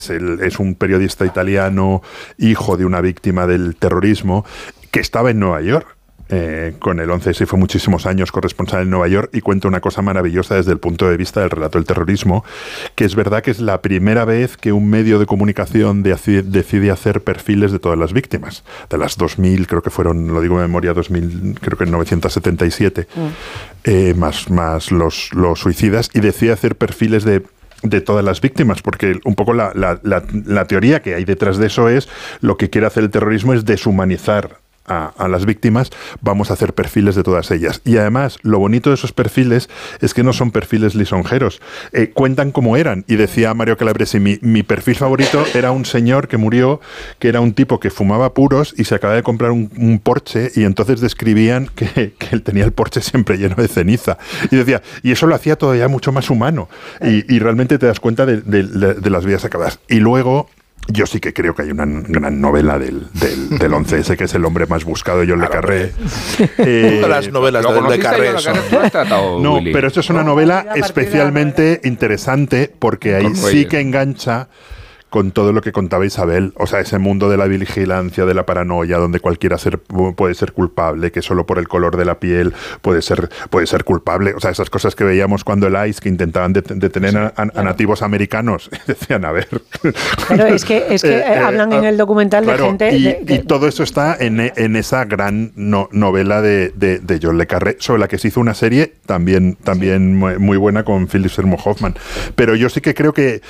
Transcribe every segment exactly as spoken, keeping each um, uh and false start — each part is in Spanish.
es un periodista italiano, hijo de una víctima del terrorismo, que estaba en Nueva York. Eh, con el once ese, fue muchísimos años corresponsal en Nueva York y cuenta una cosa maravillosa desde el punto de vista del relato del terrorismo, que es verdad que es la primera vez que un medio de comunicación de, decide hacer perfiles de todas las víctimas, de las dos mil, creo que fueron, lo digo de memoria, dos mil, creo que en mil novecientos setenta y siete, mm. eh, más, más los, los suicidas, y decide hacer perfiles de de todas las víctimas, porque un poco la, la, la, la teoría que hay detrás de eso es lo que quiere hacer el terrorismo es deshumanizar A, a las víctimas, vamos a hacer perfiles de todas ellas. Y además, lo bonito de esos perfiles es que no son perfiles lisonjeros. Eh, cuentan cómo eran. Y decía Mario Calabresi, mi, mi perfil favorito era un señor que murió, que era un tipo que fumaba puros y se acaba de comprar un, un Porsche, y entonces describían que, que él tenía el Porsche siempre lleno de ceniza. Y decía, y eso lo hacía todavía mucho más humano. Y, y realmente te das cuenta de, de, de, de las vidas acabadas. Y luego, yo sí que creo que hay una gran novela del, del, del once ese, que es El hombre más buscado, John claro, le Carré. Eh, las novelas de Le Carré. No, pero esto es una novela especialmente interesante porque ahí sí que engancha con todo lo que contaba Isabel, o sea, ese mundo de la vigilancia, de la paranoia, donde cualquiera ser, puede ser culpable, que solo por el color de la piel puede ser, puede ser culpable, o sea, esas cosas que veíamos cuando el I C E, que intentaban det- detener sí, a, a, claro. a nativos americanos, decían, a ver... Pero es que, es que eh, hablan eh, en el documental claro, de gente... Y, de, de... y todo eso está en, en esa gran no, novela de, de, de John le Carré, sobre la que se hizo una serie también, también sí. muy buena con Philip Seymour Hoffman. Pero yo sí que creo que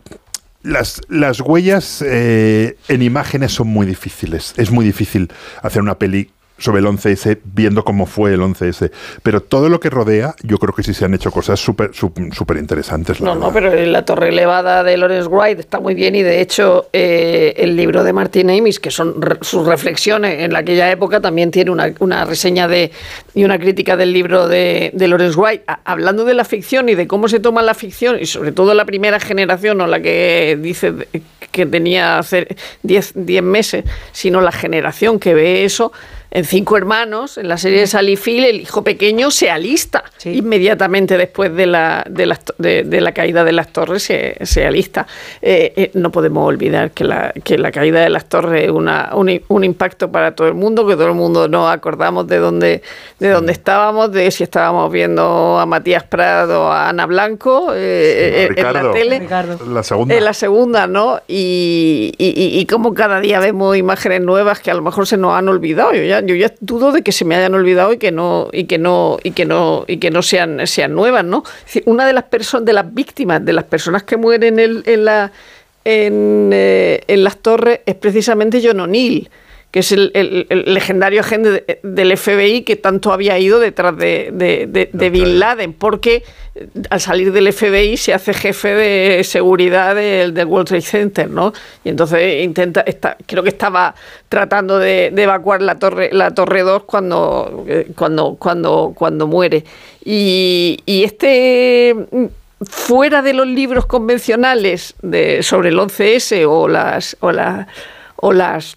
Las, las huellas eh, en imágenes son muy difíciles. Es muy difícil hacer una peli sobre el once ese viendo cómo fue el once ese. Pero todo lo que rodea, yo creo que sí se han hecho cosas súper súper interesantes. No, verdad. no, pero La Torre Elevada de Lawrence Wright está muy bien, y de hecho eh, el libro de Martin Amis, que son re, sus reflexiones en aquella época, también tiene una, una reseña de y una crítica del libro de, de Lawrence Wright, a, hablando de la ficción y de cómo se toma la ficción, y sobre todo la primera generación, no la que dice que tenía diez meses, sino la generación que ve eso. En Cinco Hermanos, en la serie de Sally Field, el hijo pequeño se alista. Sí. Inmediatamente después de la, de la, de, de la caída de las torres se, se alista. Eh, eh, no podemos olvidar que la, que la caída de las torres es una, un, un impacto para todo el mundo, que todo el mundo nos acordamos de dónde, de dónde estábamos, de si estábamos viendo a Matías Prado, a Ana Blanco, eh, sí, Ricardo, en la tele. Ricardo. La segunda. En la segunda, ¿no? Y, y, y como cada día vemos imágenes nuevas que a lo mejor se nos han olvidado. Yo ya Yo ya dudo de que se me hayan olvidado y que no y que no y que no y que no sean sean nuevas, ¿no? Es decir, una de las personas, de las víctimas, de las personas que mueren en, en la en, eh, en las torres es precisamente John O'Neill, que es el, el, el legendario agente de, del F B I que tanto había ido detrás de, de, de, de Bin Laden, porque al salir del F B I se hace jefe de seguridad del, del World Trade Center, ¿no? Y entonces intenta, está, creo que estaba tratando de, de evacuar la torre, la torre dos cuando, cuando, cuando, cuando muere. Y, y este, fuera de los libros convencionales de, sobre el once ese o las, o la, o las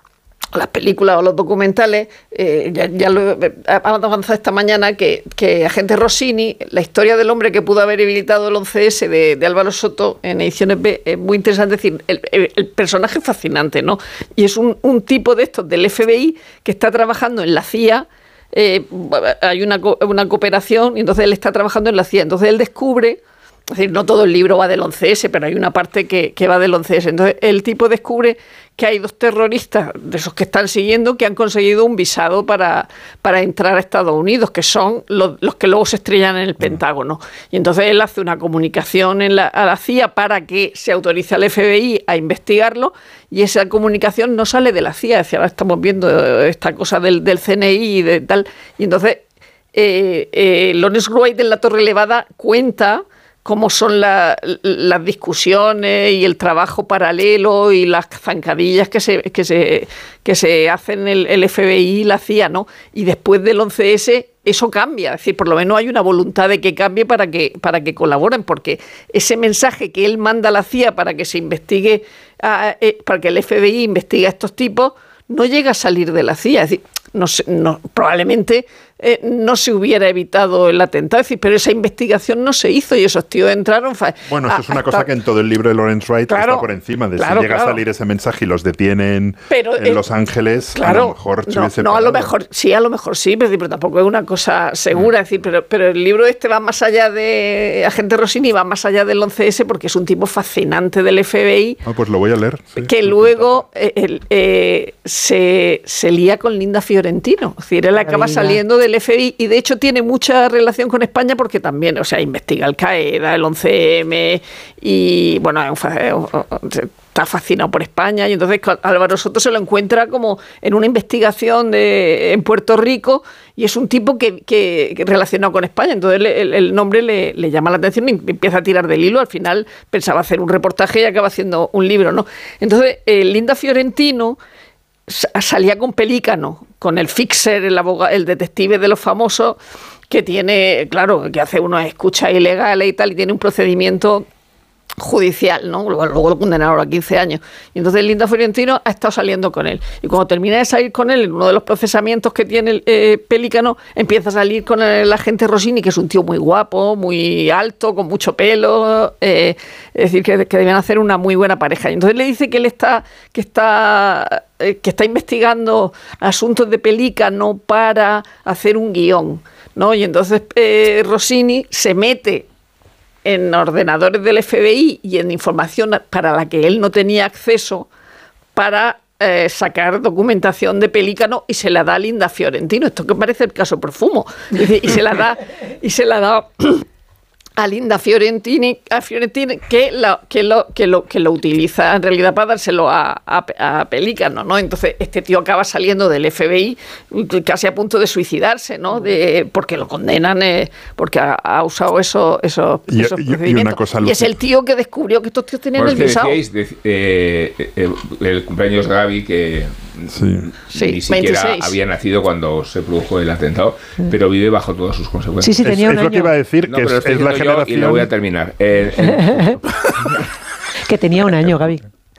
las películas o los documentales, eh, ya, ya lo he avanzado esta mañana, que, que Agente Rossini, la historia del hombre que pudo haber habilitado el once ese de, de Álvaro Soto en Ediciones B, es muy interesante. Es decir, el, el, el personaje es fascinante, ¿no? Y es un, un tipo de estos del F B I que está trabajando en la C I A, eh, hay una, una cooperación, y entonces él está trabajando en la C I A. Entonces él descubre, es decir, no todo el libro va del once ese, pero hay una parte que, que va del once ese. Entonces el tipo descubre que hay dos terroristas de esos que están siguiendo que han conseguido un visado para, para entrar a Estados Unidos, que son los, los que luego se estrellan en el Pentágono. Y entonces él hace una comunicación en la, a la C I A para que se autorice al F B I a investigarlo, y esa comunicación no sale de la C I A. Es decir, ahora estamos viendo esta cosa del, del C N I y de tal. Y entonces eh, eh, Lawrence Wright en La Torre Elevada cuenta cómo son la, las discusiones y el trabajo paralelo y las zancadillas que se, que se, que se hacen el, el F B I y la C I A, ¿no? Y después del once ese eso cambia, es decir, por lo menos hay una voluntad de que cambie para que, para que colaboren, porque ese mensaje que él manda a la C I A para que se investigue, a, eh, para que el F B I investigue a estos tipos, no llega a salir de la C I A. Es decir, no sé, no, probablemente eh, no se hubiera evitado el atentado. Es decir, pero esa investigación no se hizo y esos tíos entraron... Bueno, esto es una hasta, cosa que en todo el libro de Lawrence Wright claro, está por encima de claro, si llega claro. a salir ese mensaje y los detienen pero, en eh, Los Ángeles, claro, a lo mejor se no, hubiese no, a lo mejor sí, a lo mejor sí, pero, pero tampoco es una cosa segura. Mm. Es decir, pero, pero el libro este va más allá de Agente Rossini, va más allá del once ese porque es un tipo fascinante del F B I. Ah, pues lo voy a leer. Sí, que sí, luego eh, eh, eh, se, se lía con Linda Fiorentino. Es decir, él acaba saliendo del F B I y de hecho tiene mucha relación con España porque también, o sea, investiga Al Qaeda, el once eme y, bueno, está fascinado por España y entonces Álvaro Soto se lo encuentra como en una investigación de, en Puerto Rico y es un tipo que, que, que relacionado con España, entonces el, el, el nombre le, le llama la atención y empieza a tirar del hilo. Al final pensaba hacer un reportaje y acaba haciendo un libro, ¿no? Entonces eh, Linda Fiorentino salía con Pelícano, con el fixer, el abogado, el detective de los famosos, que tiene, claro, que hace unas escuchas ilegales y tal, y tiene un procedimiento judicial, ¿no? Luego, luego lo condenaron a quince años. Y entonces Linda Fiorentino ha estado saliendo con él. Y cuando termina de salir con él, en uno de los procesamientos que tiene el eh, Pelícano, empieza a salir con el agente Rossini, que es un tío muy guapo, muy alto, con mucho pelo, eh, es decir, que, que deben hacer una muy buena pareja. Y entonces le dice que él está, que está, eh, que está investigando asuntos de Pelícano para hacer un guión, ¿no? Y entonces eh, Rossini se mete en ordenadores del F B I y en información para la que él no tenía acceso para eh, sacar documentación de Pelícano y se la da a Linda Fiorentino. Esto que parece el caso Profumo. Y, y se la da y se la da a Linda Fiorentini, a Fiorentini que, la, que, lo, que, lo, que lo utiliza en realidad para dárselo a, a, a Pelícano, ¿no? Entonces este tío acaba saliendo del F B I casi a punto de suicidarse, ¿no? De, porque lo condenan, eh, porque ha, ha usado eso, eso, y, esos y, procedimientos. Y, una cosa y es el tío que descubrió que estos tíos tenían bueno, el visado. Es que decíais, eh, eh, el cumpleaños de Gaby que sí. Sí, ni siquiera veintiséis había nacido cuando se produjo el atentado, mm. pero vive bajo todas sus consecuencias. Sí, sí, tenía es, un es año. lo que iba a decir, no, que es, es la generación... Y lo voy a terminar. Eh, eh. Que tenía un año, Gaby.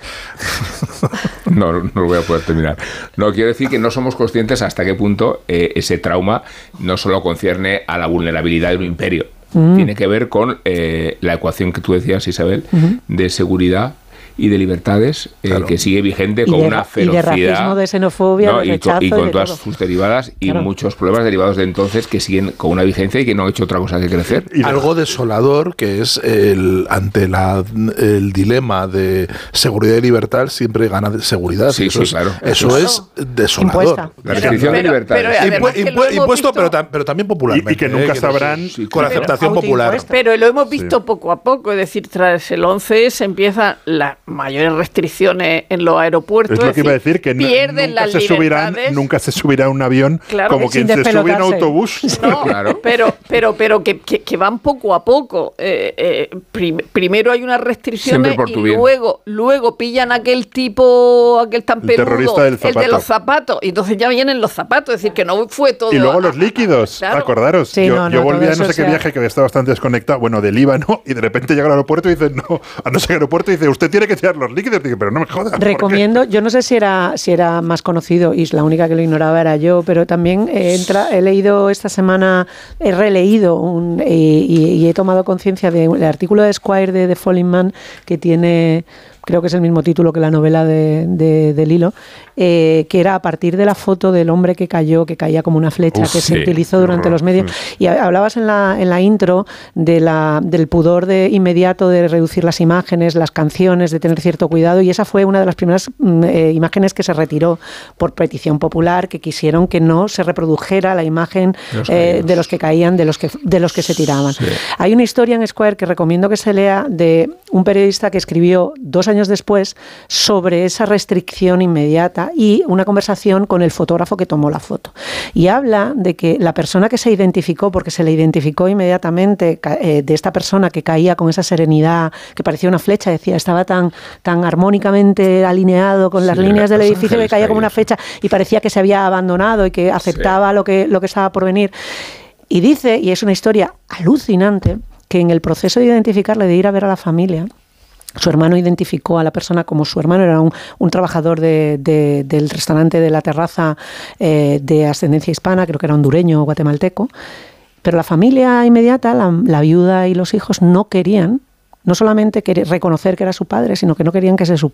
No, no lo voy a poder terminar. No, quiero decir que no somos conscientes hasta qué punto eh, ese trauma no solo concierne a la vulnerabilidad de un imperio, mm. tiene que ver con eh, la ecuación que tú decías, Isabel, mm-hmm. de seguridad y de libertades, eh, claro. que sigue vigente con de, una ferocidad. Y de racismo, de xenofobia, ¿no? de Y rechazo. con, y con de todas todo. sus derivadas y claro. muchos problemas derivados de entonces que siguen con una vigencia y que no han hecho otra cosa que crecer. Y algo desolador que es el ante la, el dilema de seguridad y libertad siempre gana de seguridad. Sí, eso sí, es, claro. Eso claro. es desolador. Impuesta. La restricción pero, de libertades. Pero, Impu impu impuesto, pero, tam pero también popularmente. Y, y que nunca eh, sabrán... Sí, con pero, aceptación popular. Pero lo hemos visto sí. poco a poco. Es decir, tras el once se empiezan las mayores restricciones en los aeropuertos. Es lo que iba a decir, que pierden nunca, las se subirán, nunca se subirá a un avión claro, como quien se sube a un autobús. No, claro. pero, pero, pero que, que, que van poco a poco. Eh, eh, prim primero hay unas restricciones y luego, luego pillan a aquel tipo, aquel tan peludo, el, el de los zapatos. Y entonces ya vienen los zapatos. Es decir, que no fue todo... Y luego los líquidos, claro. acordaros. Sí, yo no, no, yo volví a no sé qué sea... viaje que había estado bastante desconectado, bueno, de Líbano, y de repente llega al aeropuerto y dice, no, a no sé qué aeropuerto, y dice, usted tiene que tirar los líquidos. Y dice, pero no me jodas. Recomiendo, yo no sé si era, si era más conocido, y la única que lo ignoraba era yo, pero también eh, entra, he leído esta semana, he releído un, eh, y, y he tomado conciencia del artículo de Esquire de The Falling Man, que tiene... creo que es el mismo título que la novela de, de, de Lilo, eh, que era a partir de la foto del hombre que cayó, que caía como una flecha, Uf, que sí, se utilizó durante los medios. Sí. Y hablabas en la, en la intro de la, del pudor de inmediato de reducir las imágenes, las canciones, de tener cierto cuidado, y esa fue una de las primeras eh, imágenes que se retiró por petición popular, que quisieron que no se reprodujera la imagen eh, de los que caían, de los que, de los que se tiraban. Sí. Hay una historia en Esquire que recomiendo que se lea de un periodista que escribió dos años años después sobre esa restricción inmediata y una conversación con el fotógrafo que tomó la foto. Y habla de que la persona que se identificó, porque se le identificó inmediatamente eh, de esta persona que caía con esa serenidad, que parecía una flecha, decía, estaba tan, tan armónicamente alineado con las sí, líneas del edificio que caía como una flecha y parecía que se había abandonado y que aceptaba sí. lo que, lo que estaba por venir. Y dice, y es una historia alucinante, que en el proceso de identificarle, de ir a ver a la familia, Su hermano identificó a la persona como su hermano, era un, un trabajador de, de, del restaurante de La Terraza eh, de ascendencia hispana, creo que era hondureño o guatemalteco, pero la familia inmediata, la, la viuda y los hijos, no querían, no solamente querían reconocer que era su padre, sino que no querían que se supiera